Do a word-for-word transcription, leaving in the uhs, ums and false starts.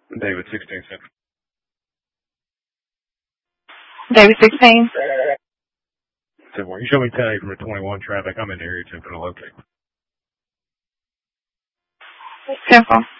David sixteen Central. David sixteen. So you show me ten eight from the twenty-one traffic. I'm in the area attempting to locate. Simple.